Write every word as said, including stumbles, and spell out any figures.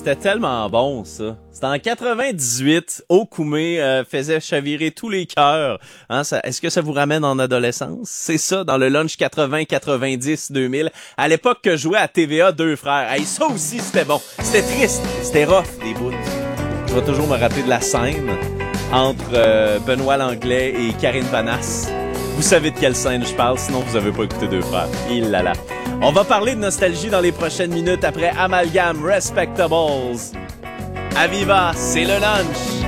c'était tellement bon, ça. C'était en quatre-vingt-dix-huit. Okoumé euh, faisait chavirer tous les cœurs. Hein, ça, est-ce que ça vous ramène en adolescence? C'est ça, dans le lunch quatre-vingts, quatre-vingt-dix, deux mille. À l'époque que je jouais à T V A Deux Frères. Hey, ça aussi, c'était bon. C'était triste. C'était rough, des bouts. Je vais toujours me rappeler de la scène entre euh, Benoît Langlais et Karine Vanasse. Vous savez de quelle scène je parle, sinon vous avez pas écouté Deux Frères. Il là là. On va parler de nostalgie dans les prochaines minutes après Amalgame Respectables. Aviva, c'est le lunch.